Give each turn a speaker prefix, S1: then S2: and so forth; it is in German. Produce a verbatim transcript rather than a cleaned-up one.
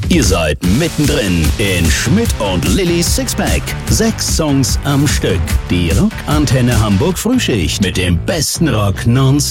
S1: Ihr seid mittendrin in Schmidt und Lillys Sixpack. Sechs Songs am Stück. Die Rock Antenne Hamburg Frühschicht mit dem besten Rock non